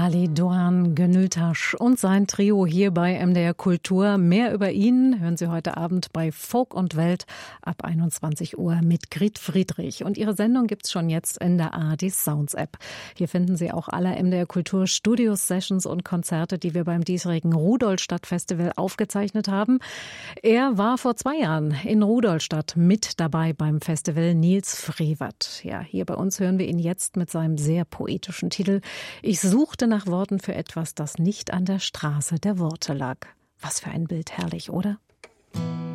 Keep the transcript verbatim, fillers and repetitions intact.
Ali Doğan Gönültaş und sein Trio hier bei M D R Kultur. Mehr über ihn hören Sie heute Abend bei Folk und Welt ab einundzwanzig Uhr mit Grit Friedrich. Und Ihre Sendung gibt's schon jetzt in der A R D Sounds App. Hier finden Sie auch alle M D R Kultur Studios, Sessions und Konzerte, die wir beim diesjährigen Rudolstadt Festival aufgezeichnet haben. Er war vor zwei Jahren in Rudolstadt mit dabei beim Festival, Nils Frevert. Ja, hier bei uns hören wir ihn jetzt mit seinem sehr poetischen Titel Ich suchte nach Worten für etwas, das nicht an der Straße der Worte lag. Was für ein Bild, herrlich, oder?